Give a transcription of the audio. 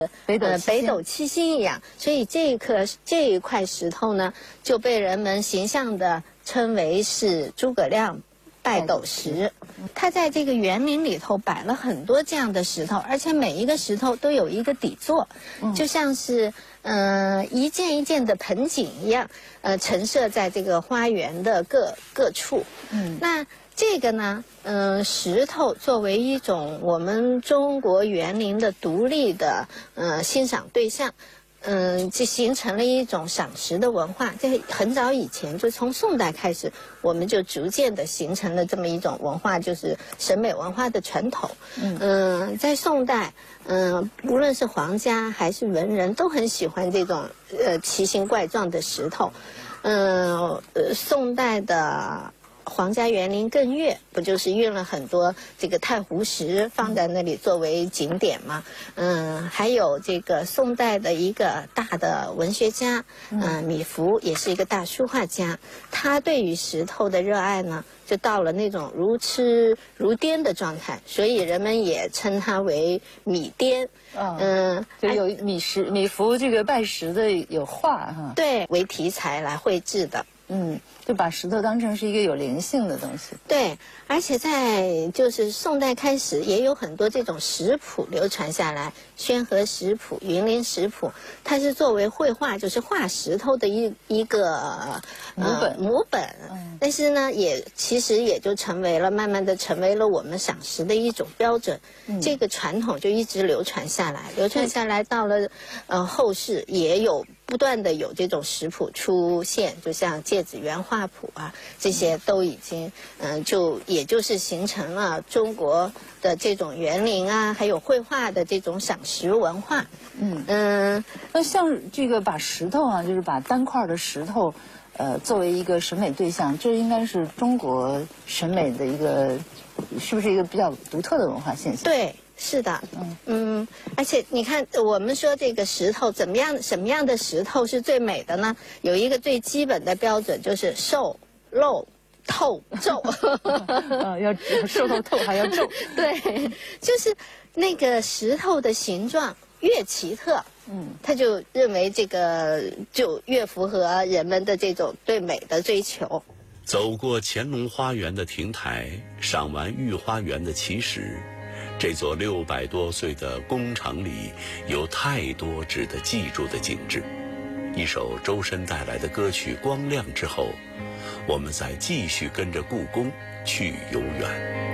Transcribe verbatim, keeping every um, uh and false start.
北斗呃七星北斗七星一样，所以这一颗这一块石头呢，就被人们形象地称为是诸葛亮拜斗石。它在这个园林里头摆了很多这样的石头，而且每一个石头都有一个底座，就像是呃一件一件的盆景一样，呃陈设在这个花园的各各处。嗯，那这个呢，嗯、呃，石头作为一种我们中国园林的独立的呃欣赏对象。嗯，就形成了一种赏石的文化。这很早以前，就从宋代开始，我们就逐渐的形成了这么一种文化，就是审美文化的传统。嗯，呃、在宋代，嗯、呃，无论是皇家还是文人，都很喜欢这种呃奇形怪状的石头。嗯、呃，宋代的皇家园林艮岳不就是运了很多这个太湖石放在那里作为景点吗？嗯，还有这个宋代的一个大的文学家，嗯，米芾也是一个大书画家，他对于石头的热爱呢，就到了那种如痴如癫的状态，所以人们也称他为米癫。 嗯， 嗯， 就有米石米芾这个拜石的有画哈， 对，为题材来绘制的。 嗯，就把石头当成是一个有灵性的东西。 对，而且在就是宋代开始，也有很多这种石谱流传下来，宣和石谱、云林石谱，它是作为绘画，就是画石头的一一个母本、 呃、母本。嗯，但是呢，也其实也就成为了，慢慢的成为了我们赏石的一种标准。嗯，这个传统就一直流传下来，流传下来到了呃后世也有。不断的有这种石谱出现，就像芥子园画谱啊，这些都已经嗯、呃，就也就是形成了中国的这种园林啊，还有绘画的这种赏石文化。嗯嗯， 那像这个把石头啊，就是把单块的石头，呃，作为一个审美对象，这应该是中国审美的一个，是不是一个比较独特的文化现象？ 对。是的，嗯嗯，而且你看，我们说这个石头怎么样，什么样的石头是最美的呢？有一个最基本的标准，就是瘦、露、透、皱。 呃，要瘦透透还要皱。 对，就是那个石头的形状越奇特，嗯，他就认为这个就越符合人们的这种对美的追求。 走过乾隆花园的亭台，赏完御花园的奇石。这座六百多岁的工厂里有太多值得记住的景致。一首周深带来的歌曲《光亮》之后，我们再继续跟着故宫去游园。